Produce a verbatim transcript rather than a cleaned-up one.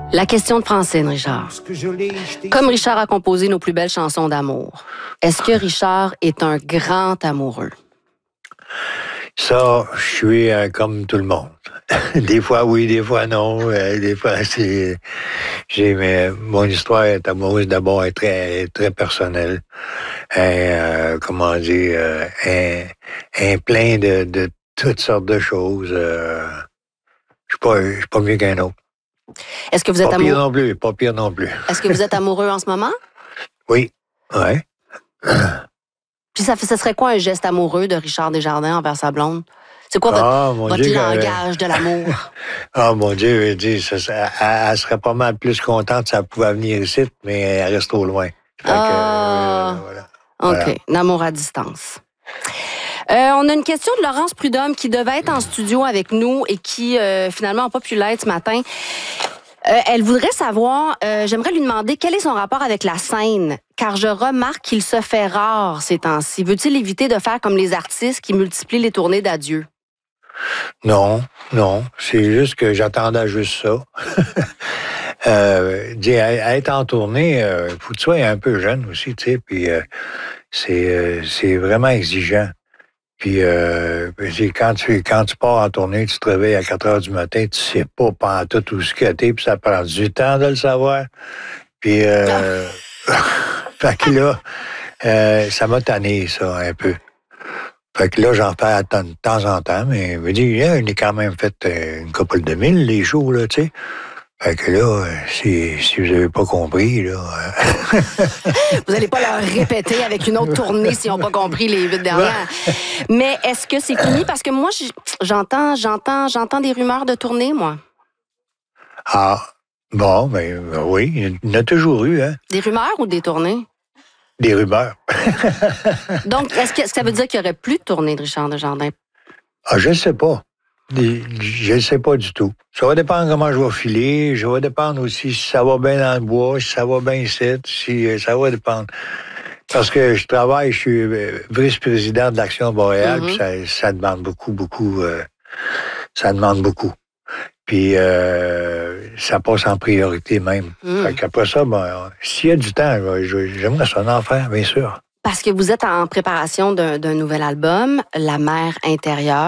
La question de Francine, Richard. Comme Richard a composé nos plus belles chansons d'amour, est-ce que Richard est un grand amoureux? Ça, je suis euh, comme tout le monde. Des fois oui, des fois non. Euh, des fois, c'est... J'ai, mais mon histoire est amoureuse d'abord est très, très personnelle. Et, euh, comment dire, euh, un, un plein de, de toutes sortes de choses. Euh, je suis pas, je suis pas mieux qu'un autre. Est-ce que vous êtes Pas pire amoureux? non plus, pas pire non plus. Est-ce que vous êtes amoureux en ce moment? Oui, ouais. Puis ça, fait- ça serait quoi un geste amoureux de Richard Desjardins envers sa blonde? C'est quoi votre, Ah, mon votre Dieu, langage de l'amour? Ah, mon Dieu, elle, dit, ça, ça, elle, elle serait pas mal plus contente si elle pouvait venir ici, mais elle reste trop loin. Fait que, Ah, euh, voilà. OK. Voilà. L'amour à distance. Euh, on a une question de Laurence Prudhomme qui devait être en studio avec nous et qui euh, finalement n'a pas pu l'être ce matin. Euh, elle voudrait savoir, euh, j'aimerais lui demander quel est son rapport avec la scène, car je remarque qu'il se fait rare ces temps-ci. Veut-il éviter de faire comme les artistes qui multiplient les tournées d'adieu? Non, non. C'est juste que j'attendais juste ça. euh, dire, à- à être en tournée, euh, faut que tu sois un peu jeune aussi, tu sais, puis euh, c'est, euh, c'est vraiment exigeant. Puis euh, c'est quand tu quand tu pars en tournée, tu te réveilles à quatre heures du matin, tu sais pas pantoute où ce que t'es, puis ça prend du temps de le savoir. Puis euh, fait que là, euh, ça m'a tanné, ça, un peu. Fait que là, j'en fais de temps en temps, mais je me dis, yeah, on est quand même fait euh, une couple de mille, les shows, là, tu sais. Fait que là, si, si vous n'avez pas compris, là... Vous n'allez pas leur répéter avec une autre tournée s'ils n'ont pas compris les huit dernières. Mais est-ce que c'est fini? Parce que moi, j'entends, j'entends, j'entends des rumeurs de tournée, moi. Ah, bon, ben oui, il y en a toujours eu, hein. Des rumeurs ou des tournées? Des rumeurs. Donc, est-ce que, est-ce que ça veut dire qu'il n'y aurait plus de tournée de Richard Desjardins? Ah, je ne sais pas. Je ne sais pas du tout. Ça va dépendre comment je vais filer. Ça va dépendre aussi si ça va bien dans le bois, si ça va bien ici, si ça va dépendre. Parce que je travaille, je suis vice-président de l'Action Boréale, mm-hmm. puis ça, ça demande beaucoup, beaucoup. Euh, ça demande beaucoup. Puis euh, ça passe en priorité même. Mm. Fait qu'après ça, ben, s'il y a du temps, j'aimerais ça en faire, bien sûr. Parce que vous êtes en préparation d'un, d'un nouvel album, La mer intérieure.